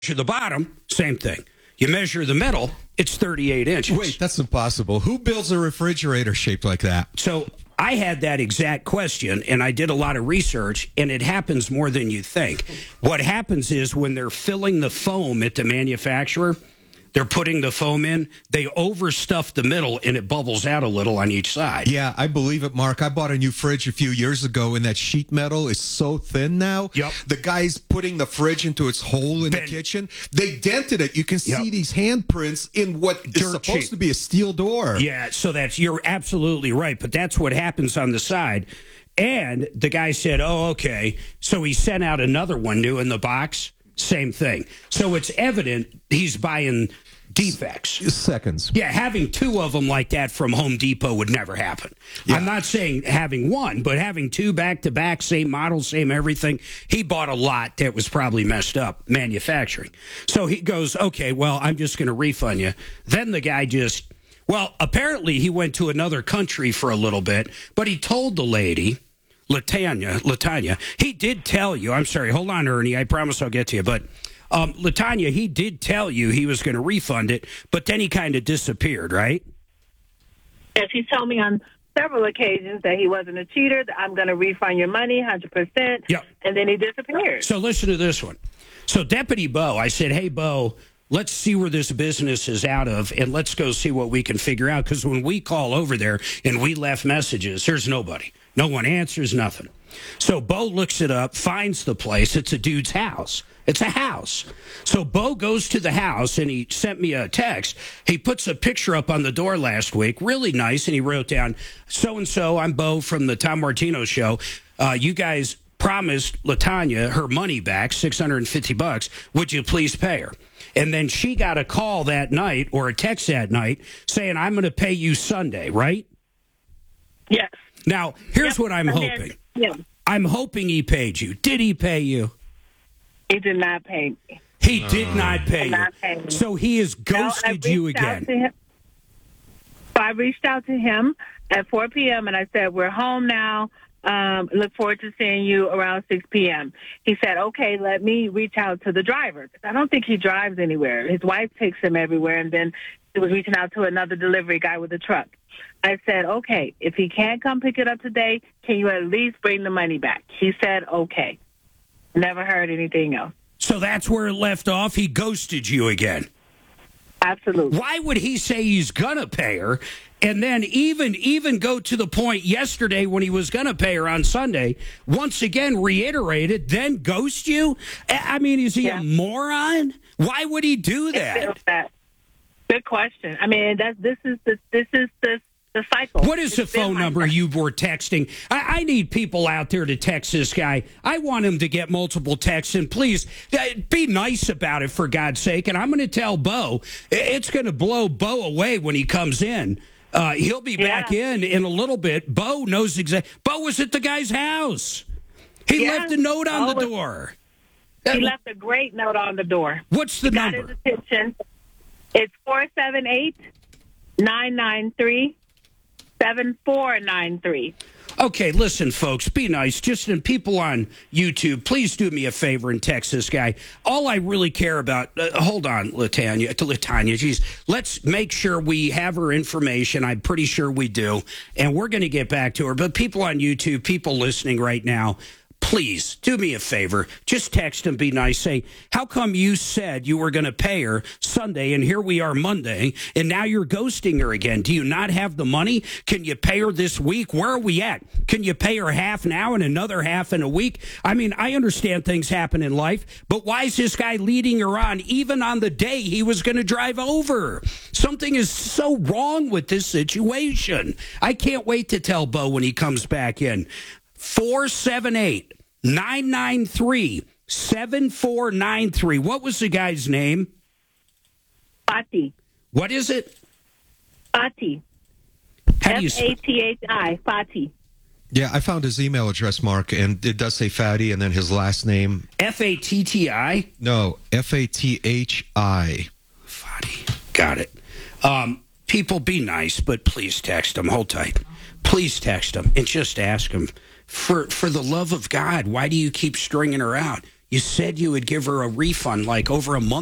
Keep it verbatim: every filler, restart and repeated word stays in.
measure the bottom, same thing. You measure the middle, it's thirty-eight inches. Wait, that's impossible. Who builds a refrigerator shaped like that? So I had that exact question, and I did a lot of research, and it happens more than you think. What happens is when they're filling the foam at the manufacturer, they're putting the foam in, they overstuff the middle, and it bubbles out a little on each side. Yeah, I believe it, Mark. I bought a new fridge a few years ago, and that sheet metal is so thin now. Yep. The guy's putting the fridge into its hole in Ben, the kitchen. They dented it. You can see yep. these handprints in what is Dirt supposed cheap. to be a steel door. Yeah, so that's, you're absolutely right, but that's what happens on the side. And the guy said, oh, okay. So he sent out another one new in the box. Same thing. So it's evident he's buying defects. Seconds. Yeah, having two of them like that from Home Depot would never happen. Yeah. I'm not saying having one, but having two back-to-back, same model, same everything. He bought a lot that was probably messed up manufacturing. So he goes, okay, well, I'm just going to refund you. Then the guy just, well, apparently he went to another country for a little bit, but he told the lady, Latanya, Latanya, he did tell you, I'm sorry, hold on, Ernie, I promise I'll get to you, but um, Latanya, he did tell you he was going to refund it, but then he kind of disappeared, right? Yes, he told me on several occasions that he wasn't a cheater, that I'm going to refund your money one hundred percent, yep. and then he disappeared. So listen to this one. So Deputy Bo, I said, hey, Bo, let's see where this business is out of, and let's go see what we can figure out, because when we call over there and we left messages, there's nobody. No one answers, nothing. So Bo looks it up, finds the place. It's a dude's house. It's a house. So Bo goes to the house, and he sent me a text. He puts a picture up on the door last week, really nice, and he wrote down, so-and-so, I'm Bo from the Tom Martino Show. Uh, you guys promised Latanya her money back, six hundred fifty bucks. Would you please pay her? And then she got a call that night, or a text that night, saying, I'm going to pay you Sunday, right? Yes. Now, here's yep. what I'm and hoping. Then, yeah. I'm hoping he paid you. Did he pay you? He did not pay me. He did uh, not pay you. Not pay me. So he has ghosted no, you again. So I reached out to him at four p.m. and I said, we're home now. Um, look forward to seeing you around six p.m. He said, okay, let me reach out to the driver. I don't think he drives anywhere. His wife takes him everywhere, and then he was reaching out to another delivery guy with a truck. I said, okay, if he can't come pick it up today, can you at least bring the money back? He said, okay. Never heard anything else. So that's where it left off? He ghosted you again? Absolutely. Why would he say he's going to pay her, and then even even go to the point yesterday when he was going to pay her on Sunday, once again reiterated, then ghost you? I mean, is he yeah. a moron? Why would he do that? Good question. I mean, that this is the this is the the cycle. What is it's the phone number you were texting? I, I need people out there to text this guy. I want him to get multiple texts, and please uh, be nice about it, for God's sake. And I'm going to tell Bo, it's going to blow Bo away when he comes in. Uh, he'll be yeah. back in in a little bit. Bo knows exactly. Bo was at the guy's house. He yeah. left a note on Bo the was, door. He uh, left a great note on the door. What's the he number? Got his attention. It's four seven eight, nine nine three, seven four nine three. Okay, listen, folks, be nice. Just and people on YouTube, please do me a favor and text this guy. All I really care about, uh, hold on, Latanya, to Latanya, geez, let's make sure we have her information. I'm pretty sure we do, and we're going to get back to her. But people on YouTube, people listening right now, please do me a favor. Just text and be nice. Say, how come you said you were going to pay her Sunday, and here we are Monday, and now you're ghosting her again? Do you not have the money? Can you pay her this week? Where are we at? Can you pay her half now and another half in a week? I mean, I understand things happen in life, but why is this guy leading her on even on the day he was going to drive over? Something is so wrong with this situation. I can't wait to tell Bo when he comes back in. four seven eight, nine nine three, seven four nine three. What was the guy's name? Fati. What is it? Fati. How do you F A T H I, Fati. Yeah, I found his email address, Mark, and it does say Fatty, and then his last name. F A T T I? No, F A T H I. Fati. Got it. Um, people, be nice, but please text him. Hold tight. Please text him and just ask him, for, for the love of God, why do you keep stringing her out? you said you would give her a refund like over a month